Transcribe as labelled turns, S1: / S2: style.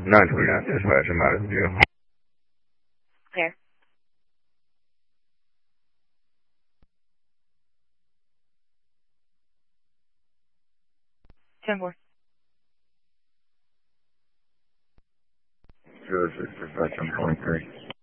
S1: 929 dispatch, I'm out of view.
S2: Clear. 10-4.
S1: 06 dispatch, I'm 23.